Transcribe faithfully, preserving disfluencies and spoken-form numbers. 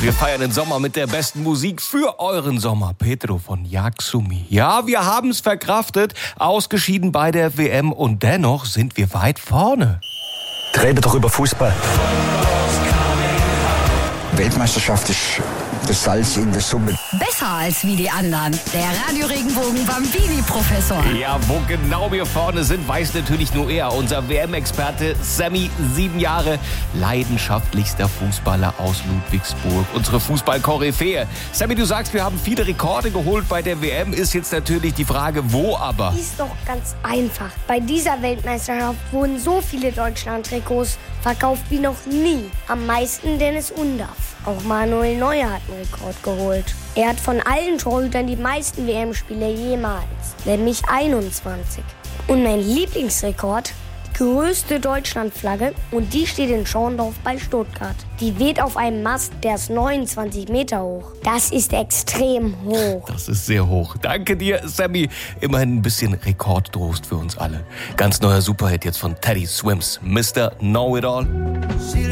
Wir feiern den Sommer mit der besten Musik für euren Sommer. Pedro von Yaksumi. Ja, wir haben es verkraftet, ausgeschieden bei der W M und dennoch sind wir weit vorne. Reden doch über Fußball. Weltmeisterschaft ist das Salz in der Suppe. Besser als wie die anderen. Der Radio-Regenbogen Bambini-Professor. Ja, wo genau wir vorne sind, weiß natürlich nur er. Unser W M-Experte Sammy, sieben Jahre, leidenschaftlichster Fußballer aus Ludwigsburg. Unsere Fußball-Koryphäe. Sammy, du sagst, wir haben viele Rekorde geholt bei der W M. Ist jetzt natürlich die Frage, wo aber? Ist doch ganz einfach. Bei dieser Weltmeisterschaft wurden so viele Deutschland-Trikots verkauft wie noch nie. Am meisten Dennis Undaff. Auch Manuel Neuer hat einen Rekord geholt. Er hat von allen Torhütern die meisten W M-Spiele jemals, nämlich einundzwanzig. Und mein Lieblingsrekord, die größte Deutschlandflagge, und die steht in Schorndorf bei Stuttgart. Die weht auf einem Mast, der ist neunundzwanzig Meter hoch. Das ist extrem hoch. Das ist sehr hoch. Danke dir, Sammy. Immerhin ein bisschen Rekordtrost für uns alle. Ganz neuer Superhit jetzt von Teddy Swims, Mister Know-It-All.